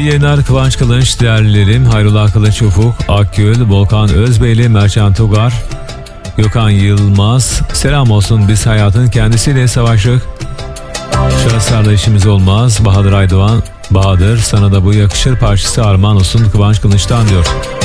İyi yayınlar Kıvanç Kılınç, değerlilerim. Hayrullah Kılıç, Ufuk Akgül, Volkan Özbeyli, Mercan Tugar, Gökhan Yılmaz. Selam olsun, biz hayatın kendisiyle savaştık. Şahıslarla işimiz olmaz. Bahadır Aydoğan. Bahadır, sana da bu yakışır parçası armağan olsun Kıvanç Kılıç'tan diyor.